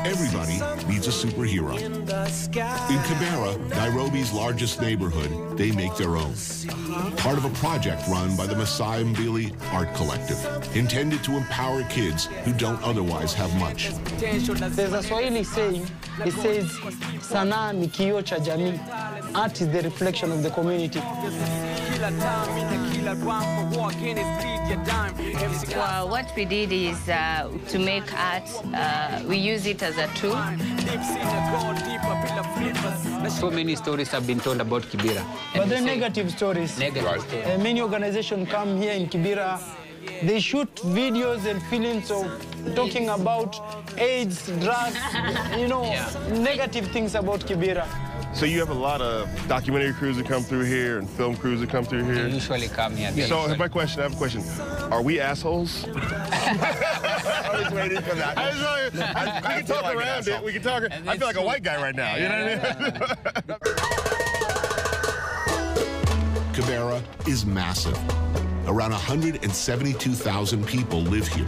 Everybody needs a superhero. In Kibera, Nairobi's largest neighborhood, they make their own. Part of a project run by the Masai Mbili Art Collective, intended to empower kids who don't otherwise have much. There's a Swahili saying, it says, sanaa ni kioo cha jamii. Art is the reflection of the community. Well, what we did is to make art, we use it as a tool. So many stories have been told about Kibera. But they're negative stories. Negative stories. Many organizations come here in Kibera. They shoot videos and films of talking about AIDS, drugs, you know, negative things about Kibera. So you have a lot of documentary crews that come through here and film crews that come through here? They usually come here. So I have a question. Are we assholes? I was waiting for that. We can talk around it. We can talk. I feel like a white guy right now. You know what I mean? Kibera is massive. Around 172,000 people live here.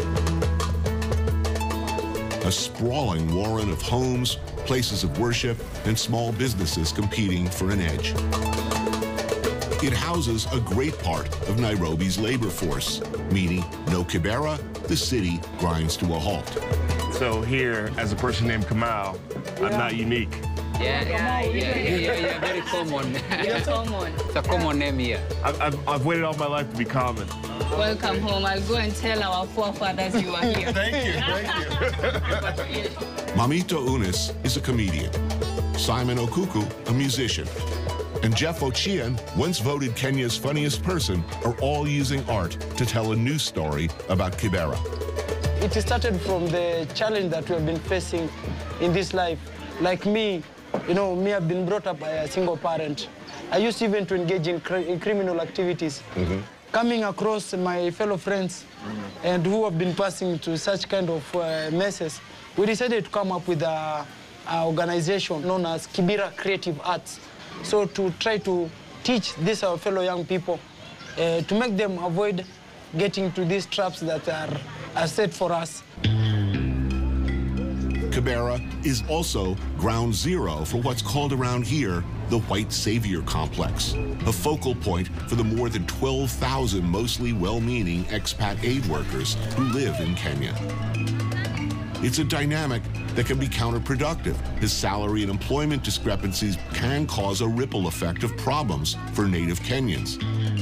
A sprawling warren of homes, places of worship, and small businesses competing for an edge. It houses a great part of Nairobi's labor force, meaning no Kibera, the city grinds to a halt. So here, as a person named Kamau, I'm not unique. Yeah, very common. You're common. It's a common name here. I've waited all my life to be common. Welcome home. I'll go and tell our forefathers you are here. Thank you. Mamito Unis is a comedian. Simon Okuku, a musician. And Jeff Ochian, once voted Kenya's funniest person, are all using art to tell a new story about Kibera. It started from the challenge that we have been facing in this life. Like me, you know, I've been brought up by a single parent. I used even to engage in criminal activities. Coming across my fellow friends and who have been passing to such kind of messes, we decided to come up with an organization known as Kibera Creative Arts. So to try to teach these our fellow young people, to make them avoid getting to these traps that are set for us. Kibera is also ground zero for what's called around here the White Savior Complex, a focal point for the more than 12,000 mostly well-meaning expat aid workers who live in Kenya. It's a dynamic that can be counterproductive, as salary and employment discrepancies can cause a ripple effect of problems for native Kenyans.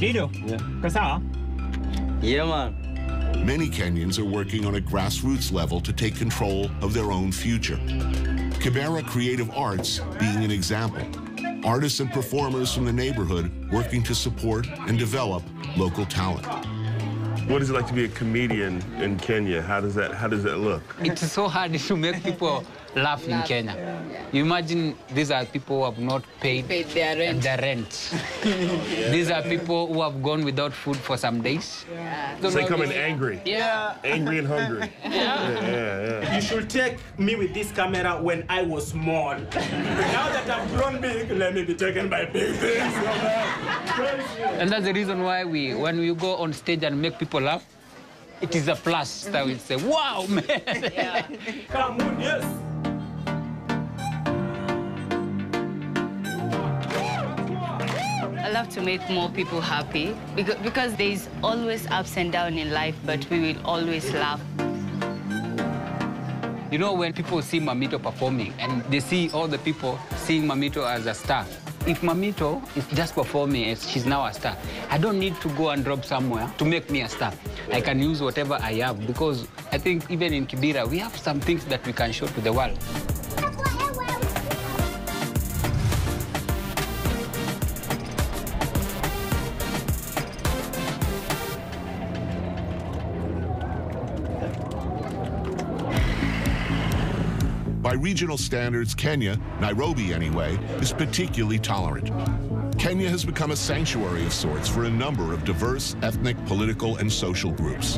Yeah, man. Many Kenyans are working on a grassroots level to take control of their own future. Kibera Creative Arts being an example. Artists and performers from the neighborhood working to support and develop local talent. What is it like to be a comedian in Kenya? How does that look? It's so hard to make people laugh in Kenya. You imagine these are people who have not paid their rent. These are people who have gone without food for some days. So they come in angry. Angry and hungry. You should take me with this camera when I was small. Now that I've grown big, let me be taken by big things. And that's the reason why when we go on stage and make people laugh, it is a plus that we say, wow, man. Come on, yes. I love to make more people happy because there's always ups and downs in life, but we will always laugh. You know, when people see Mamito performing and they see all the people seeing Mamito as a star, if Mamito is just performing as she's now a star, I don't need to go and drop somewhere to make me a star. I can use whatever I have because I think even in Kibera, we have some things that we can show to the world. By regional standards, Kenya, Nairobi anyway, is particularly tolerant. Kenya has become a sanctuary of sorts for a number of diverse ethnic, political, and social groups.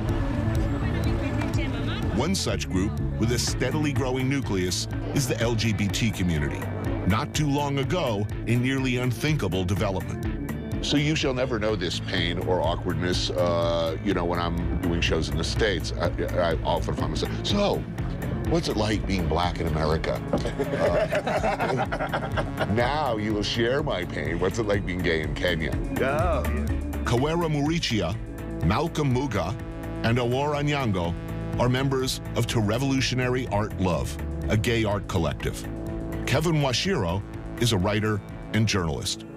One such group with a steadily growing nucleus is the LGBT community. Not too long ago, a nearly unthinkable development. So you shall never know this pain or awkwardness, you know, when I'm doing shows in the States. I often find myself, so, what's it like being black in America? Now you will share my pain. What's it like being gay in Kenya? Oh, yeah. Kawera Murichia, Malcolm Muga, and Awora Nyango are members of To Revolutionary Art Love, a gay art collective. Kevin Washiro is a writer and journalist.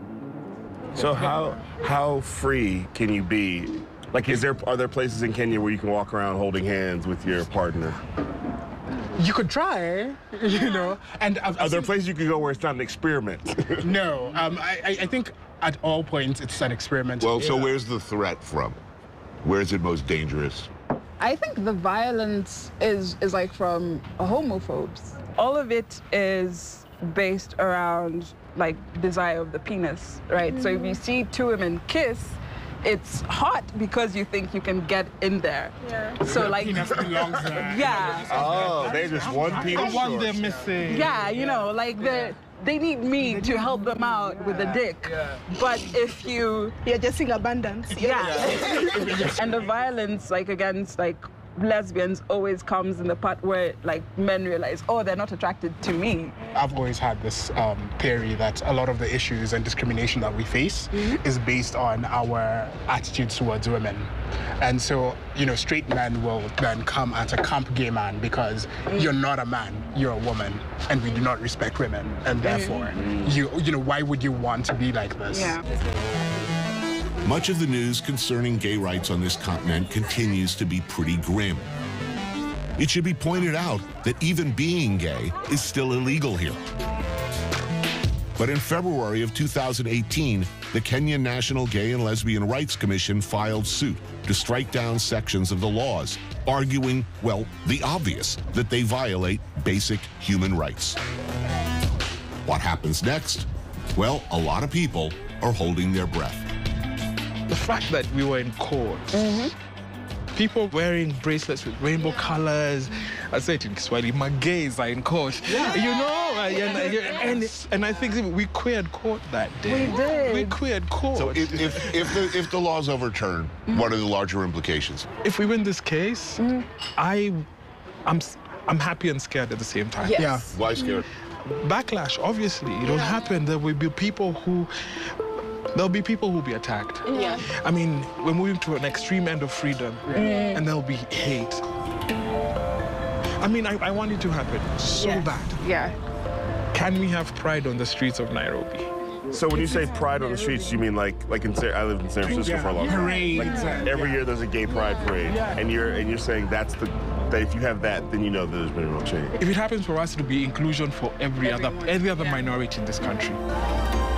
So how free can you be? Like, are there places in Kenya where you can walk around holding hands with your partner? You could try, you know. And are there places you can go where it's not an experiment? No, I think at all points it's an experiment. Well, so where's the threat from? Where is it most dangerous? I think the violence is like from homophobes. All of it is based around like desire of the penis, right? So if you see two women kiss, it's hot because you think you can get in there. Yeah. So like, penis belongs there. Yeah. Oh, they just one penis. The one they're missing. Yeah, you know, like they need me to help them out with the dick. Yeah. But if you're just in abundance. Yeah. And the violence like against like lesbians always comes in the part where like men realize, oh, they're not attracted to me. I've always had this theory that a lot of the issues and discrimination that we face is based on our attitudes towards women. And so, you know, straight men will then come at a camp gay man because you're not a man, you're a woman, and we do not respect women. And therefore, you know, why would you want to be like this? Yeah. Much of the news concerning gay rights on this continent continues to be pretty grim. It should be pointed out that even being gay is still illegal here. But in February of 2018, the Kenyan National Gay and Lesbian Rights Commission filed suit to strike down sections of the laws, arguing, well, the obvious, that they violate basic human rights. What happens next? Well, a lot of people are holding their breath. The fact that we were in court, people wearing bracelets with rainbow colors, I say it in Kiswahili, my gays are in court. Yeah. You know, and I think we queered court that day. We did. We queered court. So if the law's overturned, what are the larger implications? If we win this case, I'm happy and scared at the same time. Yes. Yeah. Why scared? Backlash, obviously. It'll happen. There will be people who will be attacked. Yeah. I mean, we're moving to an extreme end of freedom, and there'll be hate. I mean, I want it to happen so bad. Yeah. Can we have pride on the streets of Nairobi? So when you say pride on the streets, you mean like I lived in San Francisco for a long time. Parades. Like every year there's a gay pride parade, and you're saying that if you have that, then you know that there's been a real change. If it happens for us, it'll be inclusion for every other minority in this country.